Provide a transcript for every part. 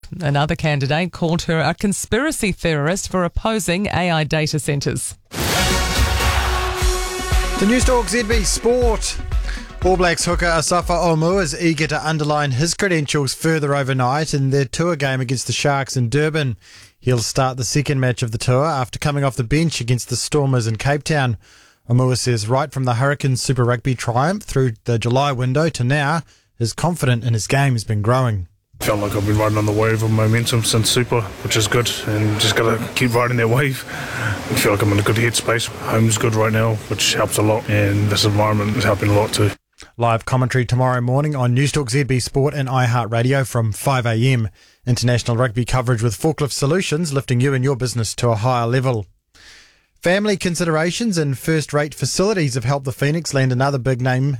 Another candidate called her a conspiracy theorist for opposing AI data centres. The News Talk ZB Sport. All Blacks hooker Asafa Omu is eager to underline his credentials further overnight in their tour game against the Sharks in Durban. He'll start the second match of the tour after coming off the bench against the Stormers in Cape Town. Omu says right from the Hurricanes Super Rugby triumph through the July window to now, his confidence in his game has been growing. I felt like I've been riding on the wave of momentum since Super, which is good, and just got to keep riding that wave. I feel like I'm in a good headspace. Home's good right now, which helps a lot, and this environment is helping a lot too. Live commentary tomorrow morning on News Talk ZB Sport and iHeartRadio from 5 a.m. International rugby coverage with Forklift Solutions, lifting you and your business to a higher level. Family considerations and first-rate facilities have helped the Phoenix land another big name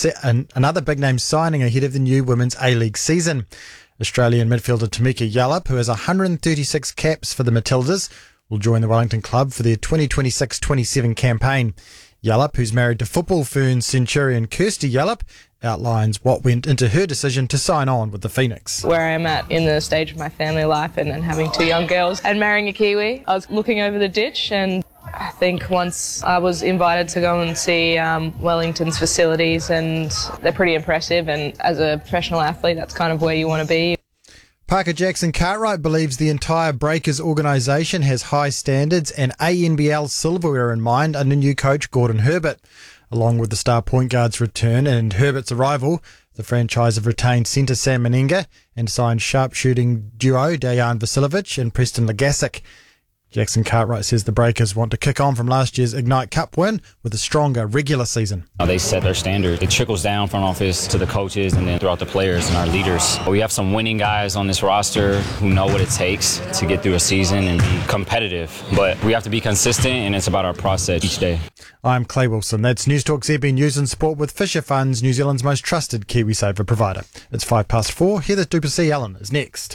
signing ahead of the new Women's A-League season. Australian midfielder Tamika Yallop, who has 136 caps for the Matildas, will join the Wellington club for their 2026-27 campaign. Yallop, who's married to football Fern Centurion Kirsty Yallop, outlines what went into her decision to sign on with the Phoenix. Where I'm at in the stage of my family life and having two young girls and marrying a Kiwi, I was looking over the ditch, and I think once I was invited to go and see Wellington's facilities, and they're pretty impressive, and as a professional athlete that's kind of where you want to be. Parker Jackson Cartwright believes the entire Breakers organisation has high standards and ANBL silverware in mind under new coach Gordon Herbert. Along with the star point guard's return and Herbert's arrival, the franchise have retained centre Sam Meninga and signed sharpshooting duo Dejan Vasiljevic and Preston Legasic. Jackson Cartwright says the Breakers want to kick on from last year's Ignite Cup win with a stronger regular season. They set their standard. It trickles down front office to the coaches and then throughout the players and our leaders. We have some winning guys on this roster who know what it takes to get through a season and be competitive. But we have to be consistent, and it's about our process each day. I'm Clay Wilson. That's News Talk ZB News and Sport with Fisher Funds, New Zealand's most trusted KiwiSaver provider. It's 4:05. Heather Duplessis-Allen is next.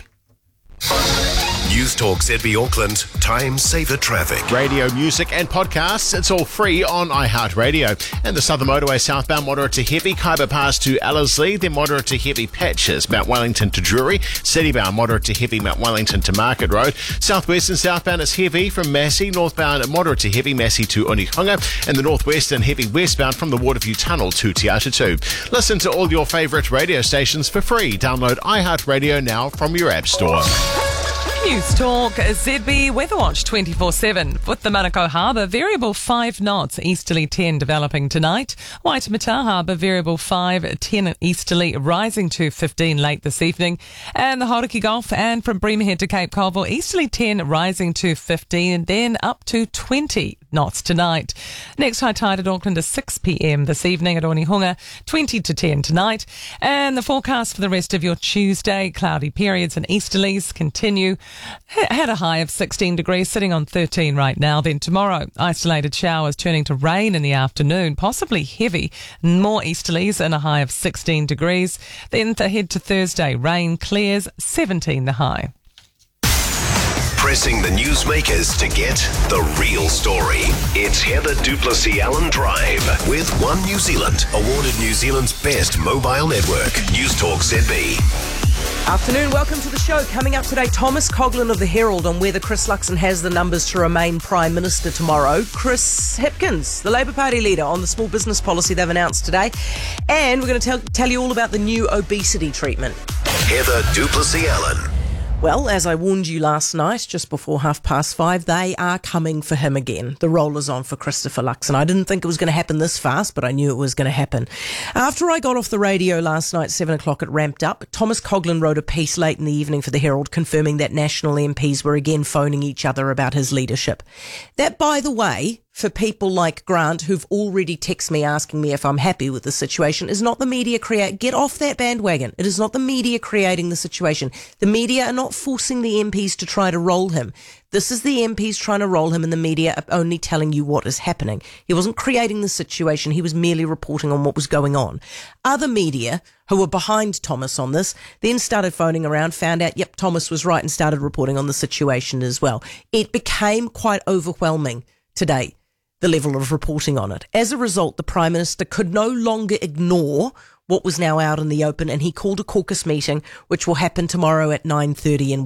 News Talk ZB Auckland, time saver traffic. Radio, music and podcasts, it's all free on iHeartRadio. And the Southern Motorway southbound moderate to heavy, Khyber Pass to Ellerslie, then moderate to heavy patches, Mount Wellington to Drury, citybound moderate to heavy, Mount Wellington to Market Road. Southwest and southbound is heavy from Massey, northbound moderate to heavy, Massey to Onehunga, and the northwest and heavy westbound from the Waterview Tunnel to Te Atatu. Listen to all your favourite radio stations for free. Download iHeartRadio now from your app store. News Talk ZB Weatherwatch 24/7 with the Manukau Harbour variable 5 knots, easterly 10 developing tonight. Waitemata Harbour variable 5, 10 easterly rising to 15 late this evening. And the Hauraki Gulf and from Bremerhead to Cape Colville easterly 10 rising to 15 and then up to 20 knots tonight. Next high tide at Auckland is 6 p.m. this evening at Onehunga, 20 to 10 tonight. And the forecast for the rest of your Tuesday, cloudy periods and easterlies continue. Had a high of 16 degrees, sitting on 13 right now. Then tomorrow, isolated showers turning to rain in the afternoon, possibly heavy, more easterlies and a high of 16 degrees. Then ahead to Thursday, rain clears, 17 the high. Pressing the newsmakers to get the real story. It's Heather Duplessis-Allen Drive with One New Zealand, awarded New Zealand's best mobile network. News Talk ZB. Afternoon, welcome to the show. Coming up today, Thomas Coughlan of the Herald on whether Chris Luxon has the numbers to remain Prime Minister tomorrow. Chris Hipkins, the Labour Party leader, on the small business policy they've announced today. And we're going to tell you all about the new obesity treatment. Heather Duplessis-Allen. Well, as I warned you last night, just before 5:30, they are coming for him again. The roll is on for Christopher Luxon. I didn't think it was going to happen this fast, but I knew it was going to happen. After I got off the radio last night, 7 o'clock, it ramped up. Thomas Coughlan wrote a piece late in the evening for the Herald confirming that national MPs were again phoning each other about his leadership. That, by the way, for people like Grant, who've already texted me asking me if I'm happy with the situation, is not the media get off that bandwagon. It is not the media creating the situation. The media are not forcing the MPs to try to roll him. This is the MPs trying to roll him, and the media are only telling you what is happening. He wasn't creating the situation. He was merely reporting on what was going on. Other media who were behind Thomas on this then started phoning around, found out, yep, Thomas was right, and started reporting on the situation as well. It became quite overwhelming today, the level of reporting on it. As a result, the Prime Minister could no longer ignore what was now out in the open, and he called a caucus meeting, which will happen tomorrow at 9:30 in